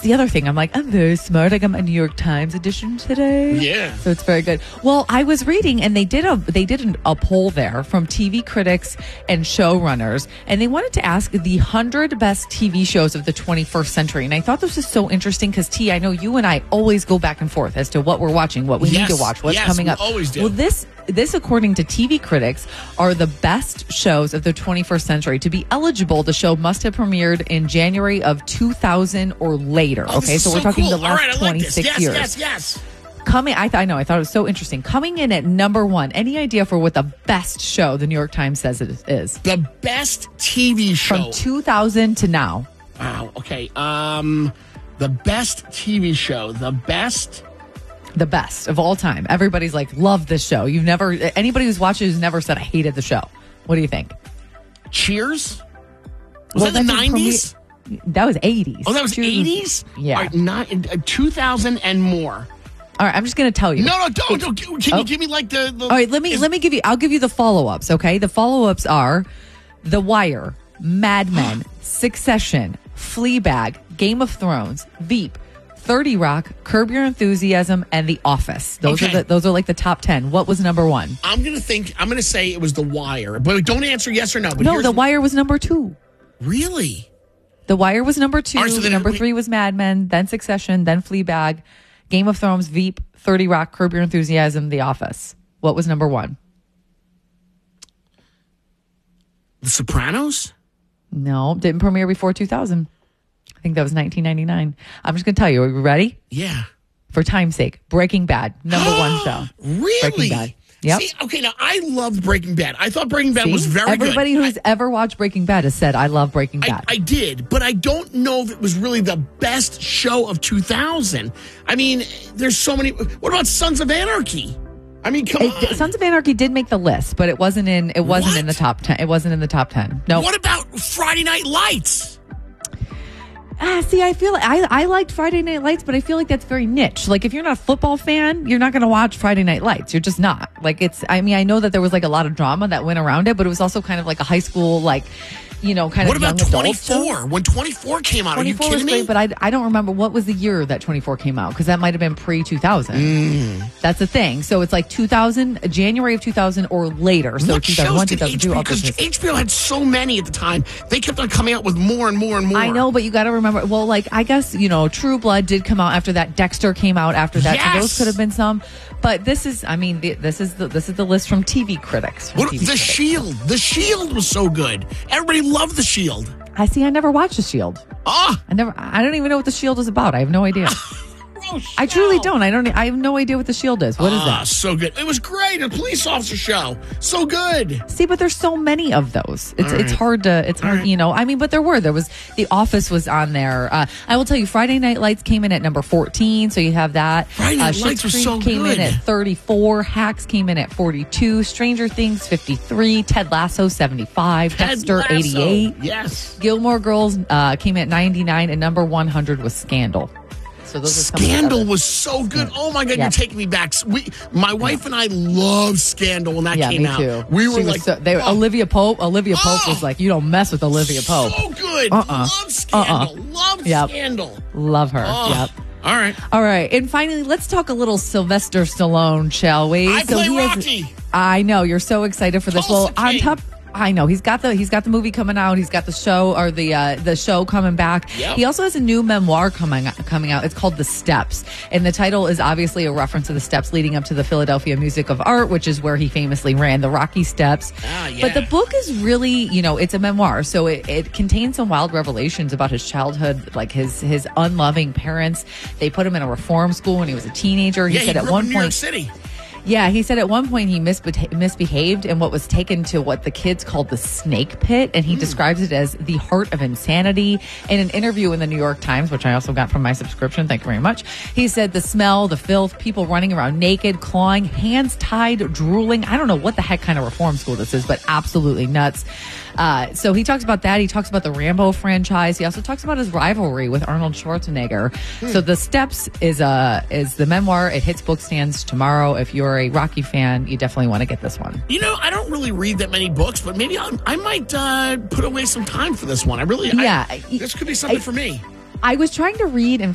the other thing. I'm like, I'm very smart. I got my New York Times edition today. Yeah. So it's very good. Well, I was reading, and they did a poll there from TV critics and showrunners, and they wanted to ask the 100 best TV shows of the 21st century. And I thought this was so interesting because, T, I know you and I always go back and forth as to what we're watching, what we need to watch, what's coming up. Always do. Well, this, according to TV critics, are the best shows of the 21st century. To be eligible, the show must have premiered in January of 2000 or later. Oh, okay, so we're talking the last 26 years. Yes. Coming, I thought it was so interesting. Coming in at number one, any idea for what the best show the New York Times says it is? The best TV show from 2000 to now. Wow. Okay. The best TV show. The best of all time. Everybody's like, love this show. Anybody who's watched it has never said I hated the show. What do you think? Cheers? Was that the 90s? That was 80s. Oh, that was Cheers 80s? Yeah. All right, 2000 and more. All right, I'm just going to tell you. No, don't. Can you give me like the all right, let me give you. I'll give you the follow-ups. Okay, the follow-ups are The Wire, Mad Men, Succession, Fleabag, Game of Thrones, Veep, 30 Rock, Curb Your Enthusiasm, and The Office. Those are like the top 10. What was number one? I'm gonna say it was The Wire, but don't answer yes or no. But no, The Wire was number 2. Really? The Wire was number 2. Right, so number 3 was Mad Men, then Succession, then Fleabag, Game of Thrones, Veep, 30 Rock, Curb Your Enthusiasm, The Office. What was number 1? The Sopranos? No, didn't premiere before 2000. I think that was 1999. I'm just going to tell you. Are you ready? Yeah. For time's sake, Breaking Bad, number 1 show. Really? Breaking Bad. Yep. See, okay, now I loved Breaking Bad. I thought Breaking Bad was very Everybody good. who's ever watched Breaking Bad has said, I love Breaking Bad. I did, but I don't know if it was really the best show of 2000. I mean, there's so many. What about Sons of Anarchy? I mean, come on. Sons of Anarchy did make the list, but it wasn't in the top 10. It wasn't in the top 10. No. What about Friday Night Lights? See, I feel like I liked Friday Night Lights, but I feel like that's very niche. Like, if you're not a football fan, you're not going to watch Friday Night Lights. You're just not. Like, I know that there was like a lot of drama that went around it, but it was also kind of like a high school, like, kind of what about young 24? When 24 came out, 24 are you kidding was me? great, but I don't remember what was the year that 24 came out, because that might have been pre-2000. That's the thing. So it's like 2000, January of 2000 or later. So what 2001, shows did 2002. HBO, because HBO had so many at the time. They kept on coming out with more and more and more. I know, but you got to remember. Well, like, I guess True Blood did come out after that. Dexter came out after that. Yes! So those could have been some. But this is the list from TV critics. Shield. The Shield was so good. Everybody loved The Shield. I never watched The Shield. I don't even know what The Shield is about. I have no idea. I truly don't. I have no idea what The Shield is. What is that? So good. It was great. A police officer show. So good. See, but there's so many of those. It's hard to, but there was, The Office was on there. I will tell you, Friday Night Lights came in at number 14. So you have that. Friday Night Lights was so good. Came in at 34. Hacks came in at 42. Stranger Things, 53. Ted Lasso, 75. Dexter, 88. Yes. Gilmore Girls came in at 99. And number 100 was Scandal. So those are Scandal was so good. Oh my God, you're taking me back. My wife and I loved Scandal when that came out. Too. We were like, Olivia Pope was like, you don't mess with Olivia Pope. So good. Love Scandal. Love Scandal. Love her. Yep. All right. And finally, let's talk a little Sylvester Stallone, shall we? I play Rocky. I know you're so excited for this. Well, on top. I know he's got the movie coming out. He's got the show or the show coming back. Yep. He also has a new memoir coming out. It's called The Steps, and the title is obviously a reference to the steps leading up to the Philadelphia Music of Art, which is where he famously ran the Rocky Steps. But the book is really, it's a memoir, so it contains some wild revelations about his childhood, like his unloving parents. They put him in a reform school when he was a teenager. He said at one point, New York City. Yeah, he said at one point he misbehaved in what was taken to what the kids called the snake pit, and he describes it as the heart of insanity. In an interview in the New York Times, which I also got from my subscription, thank you very much, he said the smell, the filth, people running around naked, clawing, hands tied, drooling. I don't know what the heck kind of reform school this is, but absolutely nuts. So he talks about that. He talks about the Rambo franchise. He also talks about his rivalry with Arnold Schwarzenegger. So The Steps is the memoir. It hits bookstands tomorrow. If you're a Rocky fan, you definitely want to get this one. I don't really read that many books, but maybe I might put away some time for this one. This could be something for me. I was trying to read and